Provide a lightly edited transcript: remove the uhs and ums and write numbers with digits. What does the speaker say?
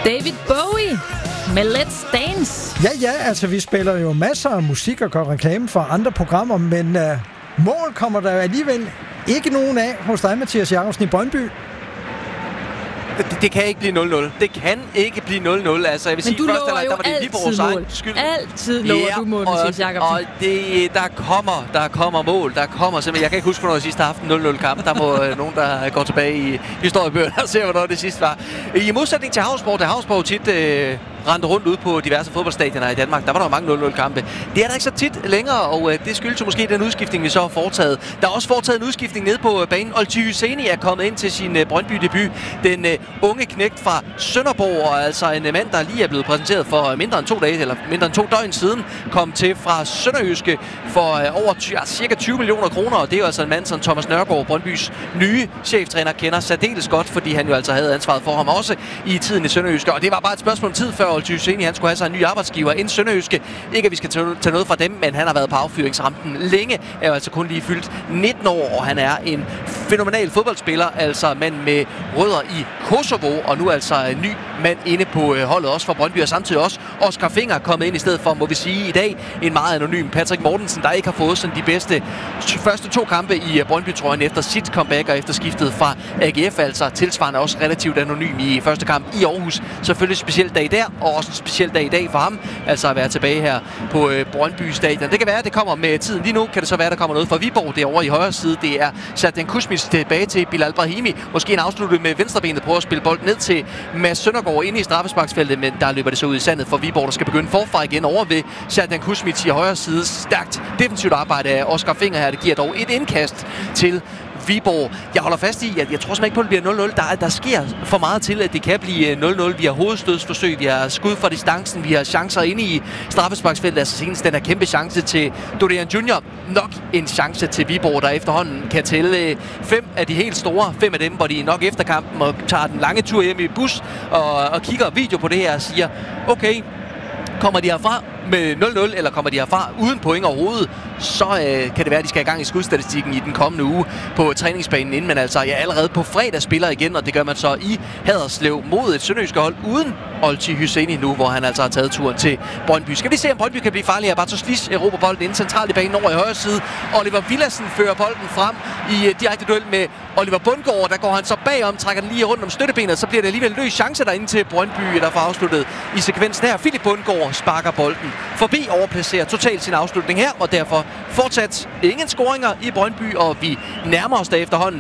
David Bowie med Let's Dance. Ja, altså vi spiller jo masser af musik og gør reklame for andre programmer, men mål kommer der alligevel ikke nogen af hos dig, Mathias Jacobsen i Brøndby. Det kan ikke blive 0-0. Det kan ikke blive 0-0. Altså, jeg vil sige, først der var det Viborgs egen skyld. Altid lover du mål, Mathias Jacobsen. Og der kommer mål. Der kommer simpelthen. Jeg kan ikke huske, hvornår jeg sidst har haft en 0-0 kamp. Der må nogen, der går tilbage i historiebøgerne og ser, hvornår det sidste var. I modsætning til Havsborg, der Havsborg tit rendte rundt ud på diverse fodboldstadioner i Danmark. Der var der mange 0-0-kampe. Det er der ikke så tit længere, og det skyldes jo måske den udskiftning, vi så har foretaget. Der er også foretaget en udskiftning nede på banen. Olty Hyseni er kommet ind til sin Brøndby-debut. Den unge knægt fra Sønderborg, og altså en mand, der lige er blevet præsenteret for mindre end 2 døgn siden, kom til fra Sønderjyske for over cirka 20 millioner kroner, og det er jo altså en mand, som Thomas Nørgaard, Brøndbys nye cheftræner, kender særdeles godt, fordi han jo altså havde ansvaret for ham også i tiden i Sønderjyske, og det var bare et spørgsmål om tid før Olty Hyseni, han skulle have sig en ny arbejdsgiver inden Sønderjyske. Ikke at vi skal tage noget fra dem, men han har været på affyringsrampen længe, er jo altså kun lige fyldt 19 år, og han er en fænomenal fodboldspiller, altså mand med rødder i Kosovo, og nu altså en ny mand inde på holdet også for Brøndby, og samtidig også Oscar Finger kommet ind i stedet for, må vi sige, i dag en meget anonym Patrick Mortensen, der ikke har fået sådan de bedste første 2 kampe i Brøndby-trøjen efter sit comeback og efter skiftet fra AGF, altså tilsvarende også relativt anonym i første kamp i Aarhus. Selvfølgelig speciel dag der, og også en speciel dag i dag for ham, altså at være tilbage her på Brøndby Stadion. Det kan være, at det kommer med tiden. Lige nu kan det så være, at der kommer noget fra Viborg derovre i højre side. Det er Serdan Kuzmic tilbage til Bilal Brahimi. Måske en afslutning med venstrebenet på at spille bold ned til Mads Søndergaard inde i straffesparksfeltet, men der løber det så ud i sandet for Viborg, der skal begynde forfra igen over ved Serdan Kuzmic i højre side. Stærkt defensivt arbejde af Oscar Finger her. Det giver dog et indkast til Viborg. Jeg holder fast i, at jeg tror simpelthen ikke på, at det bliver 0-0. Der sker for meget til, at det kan blive 0-0. Vi har hovedstødsforsøg, vi har skud fra distancen, vi har chancer inde i straffesparksfeltet. Altså senest den her kæmpe chance til Dorian Junior. Nok en chance til Viborg, der efterhånden kan tælle 5 af de helt store. 5 af dem, hvor de nok efter kampen og tager den lange tur hjem i bus og kigger video på det her og siger, okay, kommer de herfra med 0-0, eller kommer de herfra uden point overhovedet, så kan det være, at de skal i gang i skudstatistikken i den kommende uge på træningsbanen inden. Men altså, allerede på fredag spiller igen, og det gør man så i Haderslev mod et sønderjyske hold uden Olty Hyseni nu, hvor han altså har taget turen til Brøndby. Skal vi se, om Brøndby kan blive farlig her. Bartosz erobrer bolden ind centralt i banen over i højre side. Oliver Villadsen fører bolden frem i direkte duel med Oliver Bundgaard. Der går han så bagom, trækker den lige rundt om støttebenet, så bliver det alligevel løs chance derinde til Brøndby, der får afsluttet i sekvensen her. Philip Bundgaard sparker bolden forbi, overplacerer totalt sin afslutning her, og derfor fortsat ingen scoringer i Brøndby, og vi nærmer os da efterhånden